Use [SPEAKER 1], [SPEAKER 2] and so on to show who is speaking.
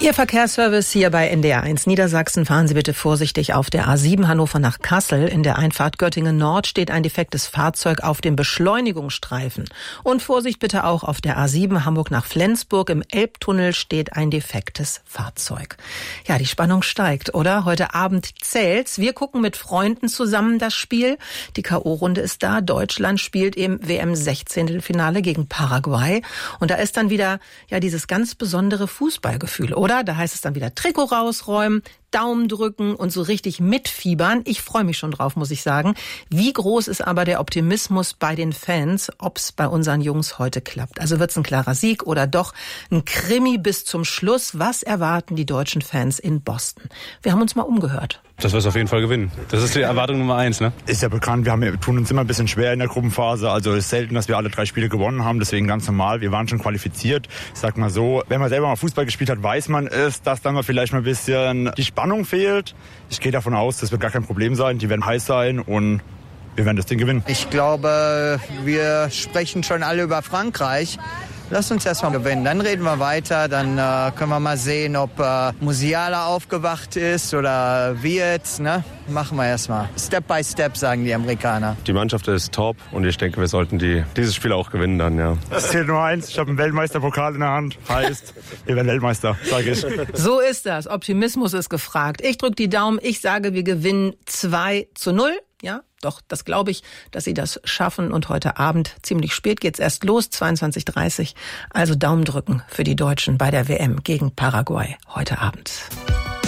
[SPEAKER 1] Ihr Verkehrsservice hier bei NDR1 Niedersachsen. Fahren Sie bitte vorsichtig auf der A7 Hannover nach Kassel. In der Einfahrt Göttingen Nord steht ein defektes Fahrzeug auf dem Beschleunigungsstreifen. Und Vorsicht bitte auch auf der A7 Hamburg nach Flensburg. Im Elbtunnel steht ein defektes Fahrzeug. Ja, die Spannung steigt, oder? Heute Abend zählt's. Wir gucken mit Freunden zusammen das Spiel. Die K.O.-Runde ist da. Deutschland spielt im WM-16-Finale gegen Paraguay. Und da ist dann wieder dieses ganz besondere Fußballgefühl, oder? Da heißt es dann wieder Trikot rausräumen, Daumen drücken und so richtig mitfiebern. Ich freue mich schon drauf, muss ich sagen. Wie groß ist aber der Optimismus bei den Fans, ob's bei unseren Jungs heute klappt? Also wird's ein klarer Sieg oder doch ein Krimi bis zum Schluss? Was erwarten die deutschen Fans in Boston? Wir haben uns mal umgehört.
[SPEAKER 2] Dass wir es auf jeden Fall gewinnen. Das ist die Erwartung Nummer 1, ne?
[SPEAKER 3] Ist ja bekannt, wir tun uns immer ein bisschen schwer in der Gruppenphase. Also es ist selten, dass wir alle 3 Spiele gewonnen haben. Deswegen ganz normal. Wir waren schon qualifiziert. Ich sag mal so, wenn man selber mal Fußball gespielt hat, weiß man es, dass dann mal vielleicht mal ein bisschen die Spannung fehlt. Ich gehe davon aus, das wird gar kein Problem sein. Die werden heiß sein und wir werden das Ding gewinnen.
[SPEAKER 4] Ich glaube, wir sprechen schon alle über Frankreich. Lass uns erstmal gewinnen, dann reden wir weiter, dann können wir mal sehen, ob Musiala aufgewacht ist oder wird, ne? Machen wir erstmal. Step by Step, sagen die Amerikaner.
[SPEAKER 2] Die Mannschaft ist top und ich denke, wir sollten dieses Spiel auch gewinnen dann, ja.
[SPEAKER 3] Es zählt nur eins, ich habe einen Weltmeisterpokal in der Hand, heißt, wir werden Weltmeister, sage ich.
[SPEAKER 1] So ist das, Optimismus ist gefragt. Ich drücke die Daumen, ich sage, wir gewinnen 2-0. Ja, doch, das glaube ich, dass sie das schaffen. Und heute Abend, ziemlich spät, geht's erst los, 22:30. Also Daumen drücken für die Deutschen bei der WM gegen Paraguay heute Abend.